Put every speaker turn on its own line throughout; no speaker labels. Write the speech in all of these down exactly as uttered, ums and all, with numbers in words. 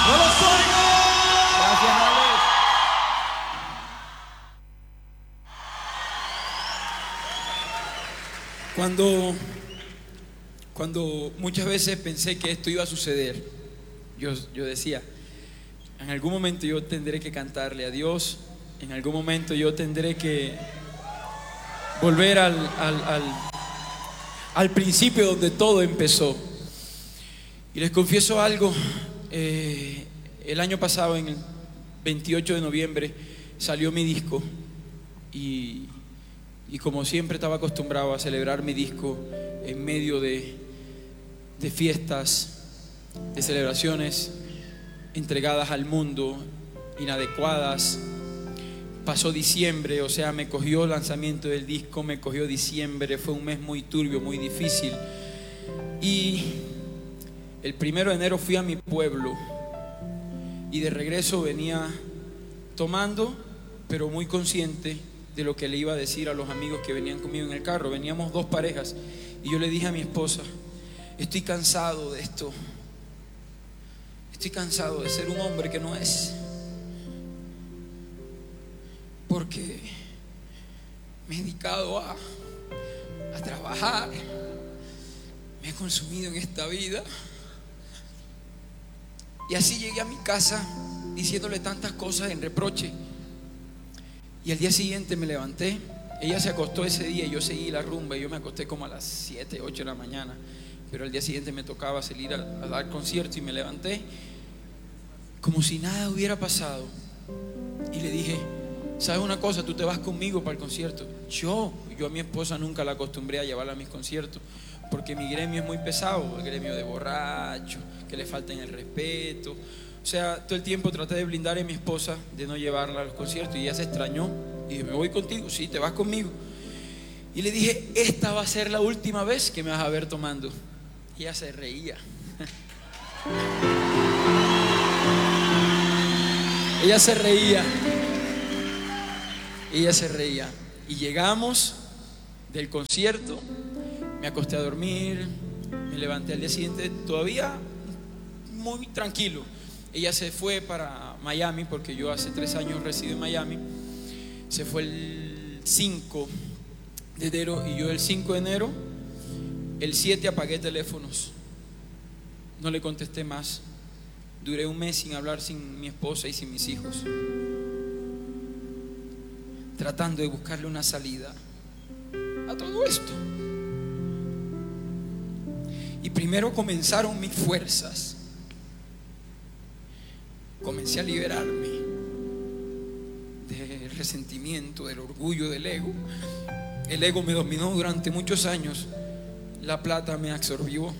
¡No los oigo!
Gracias, Alex. Cuando, cuando muchas veces pensé que esto iba a suceder, yo, yo decía, en algún momento yo tendré que cantarle a Dios, en algún momento yo tendré que volver al, al, al, al principio donde todo empezó. Y les confieso algo, eh, el año pasado, en el veintiocho de noviembre, salió mi disco y, y como siempre estaba acostumbrado a celebrar mi disco en medio de, de fiestas, de celebraciones entregadas al mundo, inadecuadas. Pasó diciembre, o sea, me cogió el lanzamiento del disco, me cogió diciembre, fue un mes muy turbio, muy difícil. Y el primero de enero fui a mi pueblo y de regreso venía tomando, pero muy consciente de lo que le iba a decir a los amigos que venían conmigo en el carro. Veníamos dos parejas y yo le dije a mi esposa: estoy cansado de esto, estoy cansado de ser un hombre que no es, porque me he dedicado a, a trabajar, me he consumido en esta vida. Y así llegué a mi casa diciéndole tantas cosas en reproche. Y al día siguiente me levanté. Ella se acostó ese día y yo seguí la rumba. Y yo me acosté como a las siete, ocho de la mañana. Pero al día siguiente me tocaba salir a, a dar concierto. Y me levanté como si nada hubiera pasado. Y le dije: ¿sabes una cosa? Tú te vas conmigo para el concierto. Yo, yo a mi esposa nunca la acostumbré a llevarla a mis conciertos, porque mi gremio es muy pesado, el gremio de borracho, que le falten el respeto. O sea, todo el tiempo traté de blindar a mi esposa de no llevarla a los conciertos, y ella se extrañó. Y dije: ¿me voy contigo? Sí, te vas conmigo. Y le dije: esta va a ser la última vez que me vas a ver tomando. Y ella se reía. Ella se reía. Ella se reía. Y llegamos del concierto. Me acosté a dormir, me levanté al día siguiente todavía muy tranquilo. Ella se fue para Miami, porque yo hace tres años resido en Miami. Se fue el cinco de enero y yo el cinco de enero, el siete apagué teléfonos. No le contesté más. Duré un mes sin hablar sin mi esposa y sin mis hijos, tratando de buscarle una salida a todo esto. Y primero comenzaron mis fuerzas. Comencé a liberarme del resentimiento, del orgullo, del ego. El ego me dominó durante muchos años. La plata me absorbió.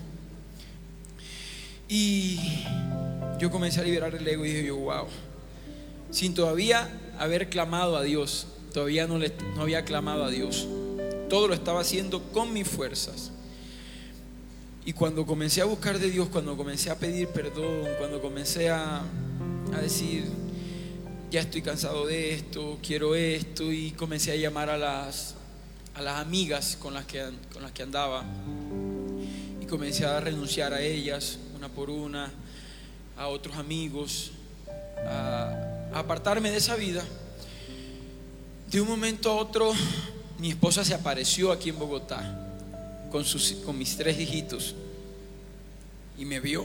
Y yo comencé a liberar el ego y dije yo: wow, sin todavía haber clamado a Dios. Todavía no, le, no había clamado a Dios. Todo lo estaba haciendo con mis fuerzas. Y cuando comencé a buscar de Dios, cuando comencé a pedir perdón, cuando comencé a, a decir: ya estoy cansado de esto, quiero esto, y comencé a llamar a las, a las amigas con las, que, con las que andaba, y comencé a renunciar a ellas una por una, a otros amigos, a, a apartarme de esa vida. De un momento a otro, mi esposa se apareció aquí en Bogotá con, sus, con mis tres hijitos y me vio.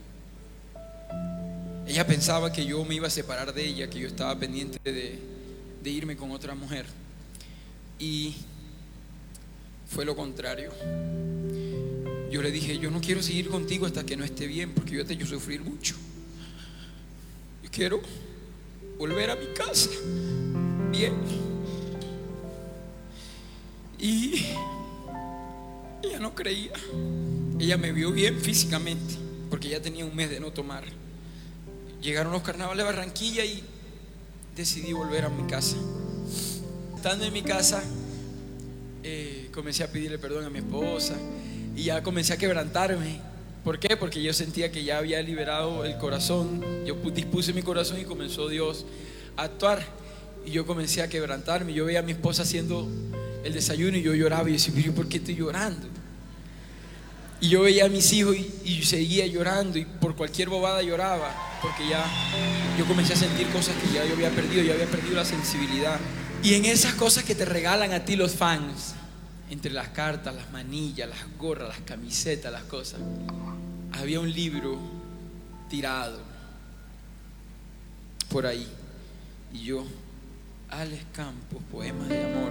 Ella pensaba que yo me iba a separar de ella, que yo estaba pendiente de, de irme con otra mujer, y fue lo contrario. Yo le dije: yo no quiero seguir contigo hasta que no esté bien, porque yo te he hecho sufrir mucho. Yo quiero volver a mi casa bien. Y ella no creía. Ella me vio bien físicamente, porque ya tenía un mes de no tomar. Llegaron los carnavales de Barranquilla y decidí volver a mi casa. Estando en mi casa, eh, comencé a pedirle perdón a mi esposa y ya comencé a quebrantarme. ¿Por qué? Porque yo sentía que ya había liberado el corazón. Yo dispuse mi corazón y comenzó Dios a actuar. Y yo comencé a quebrantarme. Yo veía a mi esposa haciendo el desayuno y yo lloraba y decía: pero ¿por qué estoy llorando? Y yo veía a mis hijos y, y seguía llorando, y por cualquier bobada lloraba, porque ya yo comencé a sentir cosas que ya yo había perdido, yo había perdido la sensibilidad. Y en esas cosas que te regalan a ti los fans, entre las cartas, las manillas, las gorras, las camisetas, las cosas, había un libro tirado por ahí. Y yo, Alex Campos, poemas de amor.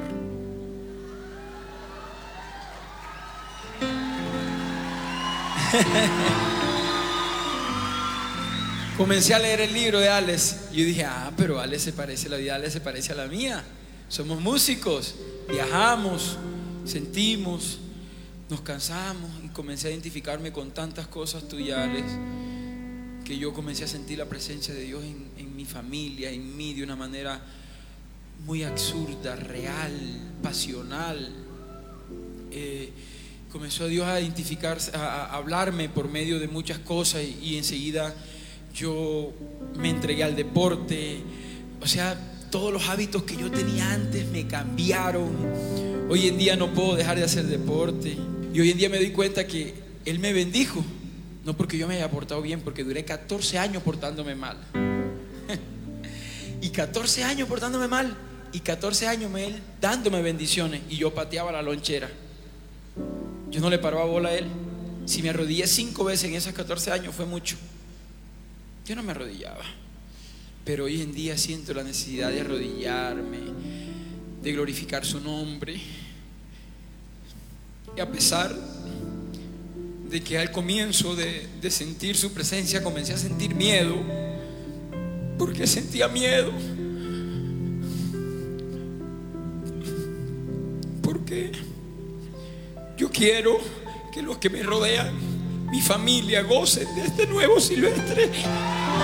Comencé a leer el libro de Alex y yo dije, ah, pero Alex se parece, la vida de Alex se parece a la mía. Somos músicos, viajamos, sentimos, nos cansamos, y comencé a identificarme con tantas cosas tuyas, Alex, que yo comencé a sentir la presencia de Dios en, en mi familia, en mí, de una manera muy absurda, real, pasional. Eh, comenzó Dios a identificarse, a, a hablarme por medio de muchas cosas, y, y enseguida yo me entregué al deporte. O sea, todos los hábitos que yo tenía antes me cambiaron. Hoy en día no puedo dejar de hacer deporte, y hoy en día me doy cuenta que Él me bendijo, no porque yo me haya portado bien, porque duré catorce años portándome mal. Y catorce años portándome mal, y catorce años Él dándome bendiciones, y yo pateaba la lonchera. Yo no le paraba bola a Él. Si me arrodillé cinco veces en esos catorce años fue mucho. Yo no me arrodillaba, pero hoy en día siento la necesidad de arrodillarme, de glorificar su nombre. Y a pesar de que al comienzo de, de sentir su presencia comencé a sentir miedo, porque sentía miedo, porque yo quiero que los que me rodean, mi familia, gocen de este nuevo Silvestre.